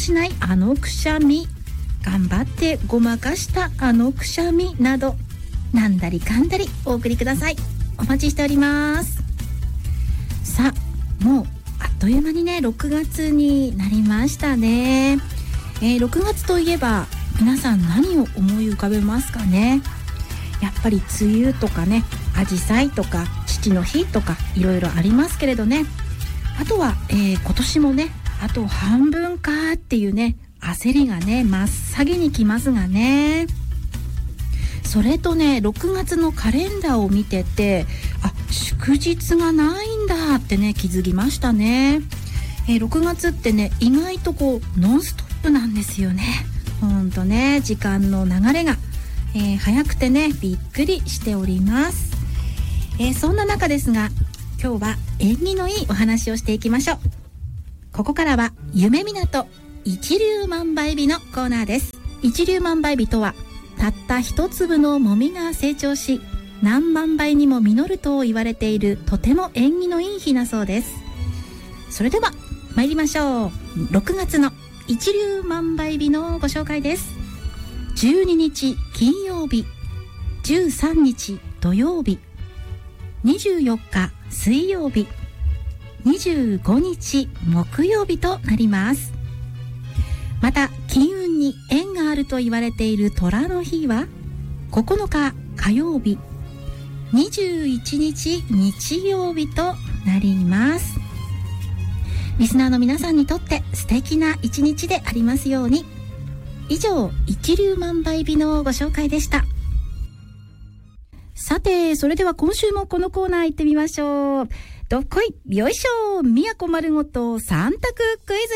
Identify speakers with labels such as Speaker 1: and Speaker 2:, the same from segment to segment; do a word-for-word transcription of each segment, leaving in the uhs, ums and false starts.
Speaker 1: しないあのくしゃみ、頑張ってごまかしたあのくしゃみなど、なんだりかんだりお送りください。お待ちしております。さあ、もうあっという間にねろくがつになりましたね。えー、ろくがつといえば皆さん何を思い浮かべますかね。やっぱり梅雨とかね、あじさいとか父の日とかいろいろありますけれどね。あとは、えー、今年もねあと半分かっていうね焦りがね真っ先にきますがね。それとねろくがつのカレンダーを見てて、あ、祝日がないんだってね気づきましたね。えー、ろくがつってね意外とこうノンストップなんですよね。ほんとね時間の流れが、えー、早くてねびっくりしております。えー、そんな中ですが今日は縁起のいいお話をしていきましょう。ここからは夢港一粒万倍日のコーナーです。一粒万倍日とはたった一粒のもみが成長し何万倍にも実ると言われているとても縁起のいい日だそうです。それでは参りましょう。ろくがつの一粒万倍日のご紹介です。じゅうににち金曜日、じゅうさんにち土曜日、にじゅうよっか水曜日、にじゅうごにち木曜日となります。また金運に縁があると言われている寅の日はここのか火曜日、にじゅういちにち日曜日となります。リスナーの皆さんにとって素敵な一日でありますように。以上、一粒万倍日のご紹介でした。さて、それでは今週もこのコーナー行ってみましょう。どっこい、よいしょ、宮古丸ごとさん択クイ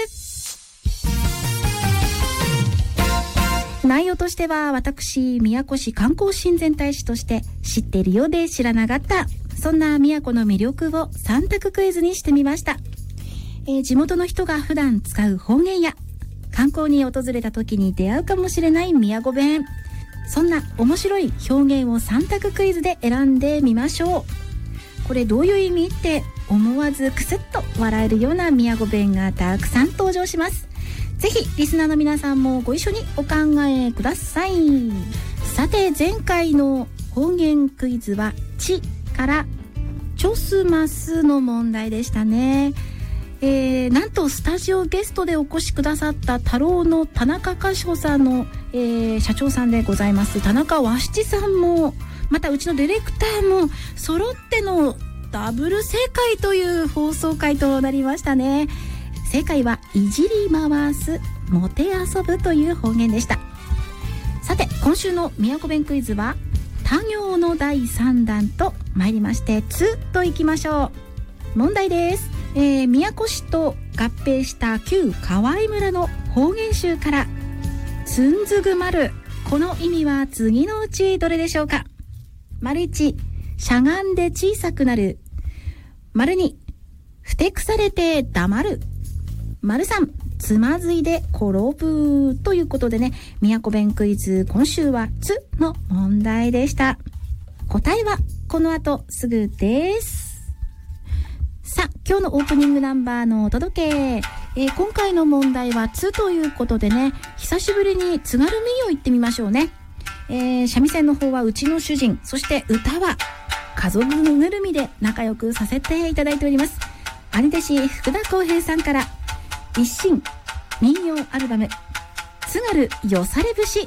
Speaker 1: ズ。内容としては私宮古市観光親善大使として知っているようで知らなかったそんな宮古の魅力をさん択クイズにしてみました。えー、地元の人が普段使う方言や観光に訪れた時に出会うかもしれない宮古弁、そんな面白い表現をさん択クイズで選んでみましょう。これどういう意味って思わずクスッと笑えるような宮古弁がたくさん登場します。ぜひリスナーの皆さんもご一緒にお考えください。さて前回の方言クイズはちからチョスマスの問題でしたね。えー、なんとスタジオゲストでお越しくださった太郎の田中菓商さんの、えー、社長さんでございます田中和七さんもまたうちのディレクターも揃ってのダブル正解という放送回となりましたね。正解はいじり回す、もてあそぶという方言でした。さて今週の宮古弁クイズは他行のだいさんだんと参りましてつといきましょう。問題です。えー、宮古市と合併した旧河合村の方言集からつんずぐまる、この意味は次のうちどれでしょうか。丸いち、しゃがんで小さくなる。丸に、ふてくされて黙る。丸さん、つまずいで転ぶ。ということでね、宮古弁クイズ今週はつの問題でした。答えはこの後すぐです。さあ今日のオープニングナンバーのお届け、えー、今回の問題はつということでね、久しぶりに津軽民謡行ってみましょうね。えー、三味線の方はうちの主人、そして歌は家族ぐるみで仲良くさせていただいております。兄弟子福田光平さんから一新民謡アルバム津軽よされ節